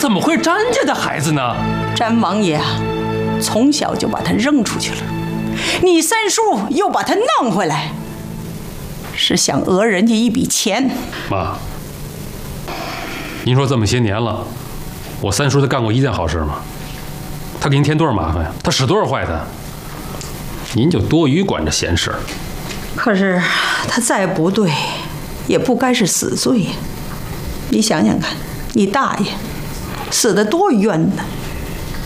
怎么会是詹家的孩子呢？ 詹王爷啊，从小就把他扔出去了，你三叔又把他弄回来，是想讹人家一笔钱。 妈，您说这么些年了，我三叔他干过一件好事吗？他给您添多少麻烦呀？他使多少坏他？您就多余管着闲事。 可是他再不对，也不该是死罪呀。你想想看，你大爷死得多冤呢。